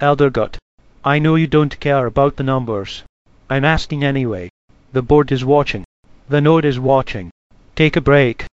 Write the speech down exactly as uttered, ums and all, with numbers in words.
Eldergut, I know you don't care about the numbers. I'm asking anyway. The board is watching. The node is watching. Take a break.